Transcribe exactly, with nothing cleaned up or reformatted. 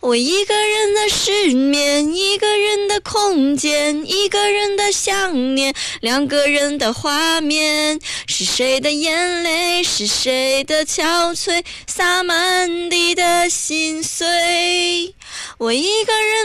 我一个人的失眠，一个人的空间，一个人的想念，两个人的画面，是谁的眼泪，是谁的憔悴，洒满地的心碎。我一个人